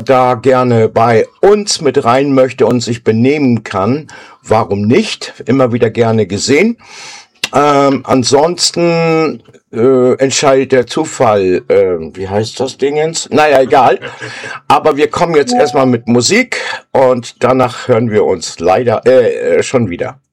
da gerne bei uns mit rein möchte und sich benehmen kann, warum nicht? Immer wieder gerne gesehen. Ansonsten entscheidet der Zufall, wie heißt das Dingens? Naja, egal. Aber wir kommen jetzt erstmal mit Musik und danach hören wir uns leider schon wieder.